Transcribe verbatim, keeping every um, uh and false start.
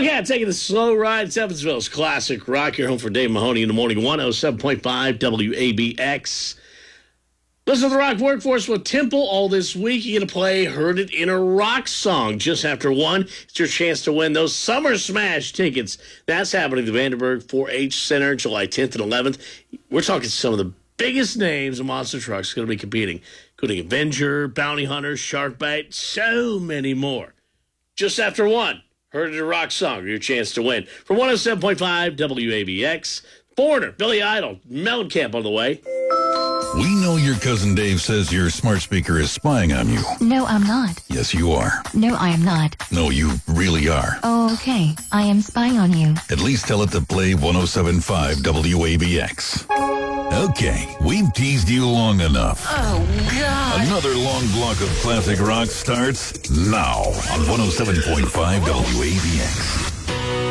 Hellcat taking a slow ride. It's Evansville's classic rock. You're home for Dave Mahoney in the morning. one oh seven point five W A B X. Listen to the Rock Workforce with Temple all this week. You're going to play Heard It in a Rock Song. Just after one, it's your chance to win those Summer Smash tickets. That's happening at the Vandenberg four H Center July tenth and eleventh. We're talking some of the biggest names of monster trucks going to be competing, including Avenger, Bounty Hunter, Sharkbite, so many more. Just after one, Heard It in a Rock Song, your chance to win. From one oh seven point five W A B X, Foreigner, Billy Idol, Mellencamp on the way. We know your cousin Dave says your smart speaker is spying on you. No, I'm not. Yes, you are. No, I am not. No, you really are. Oh, okay. I am spying on you. At least tell it to play one oh seven point five W A B X. Okay, we've teased you long enough. Oh, God. Another long block of classic rock starts now on one oh seven point five W A B X.